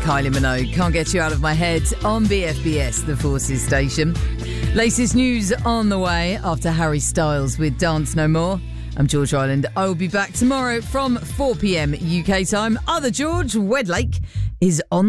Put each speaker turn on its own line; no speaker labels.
Kylie Minogue, Can't Get You Out of My Head on BFBS, the Forces station. Latest news on the way after Harry Styles with Dance No More. I'm George Ireland. I will be back tomorrow from 4 p.m. UK time. Other George, Wedlake, is on